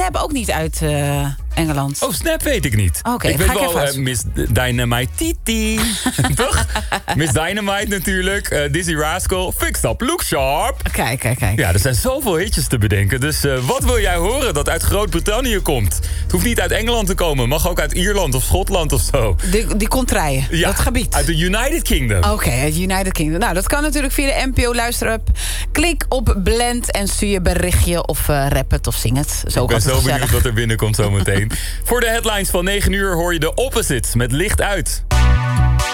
Snap ook niet uit Engeland? Oh, Snap weet ik niet. Oké, ik weet ga ik wel even Miss Dynamite Titi. Toch? Miss Dynamite natuurlijk. Dizzy Rascal. Fixed Up, Look Sharp. Kijk. Ja, er zijn zoveel hitjes te bedenken. Dus wat wil jij horen dat uit Groot-Brittannië komt? Het hoeft niet uit Engeland te komen. Mag ook uit Ierland of Schotland of zo. Die contraien, Ja, dat gebied. uit de United Kingdom. Oké, het United Kingdom. Nou, dat kan natuurlijk via de NPO Luister-app. Klik op Blend en stuur je berichtje of rap het of zing het. Ik ben zo benieuwd wat er binnenkomt zometeen. Voor de headlines van 9 uur hoor je de Opposites met Licht Uit.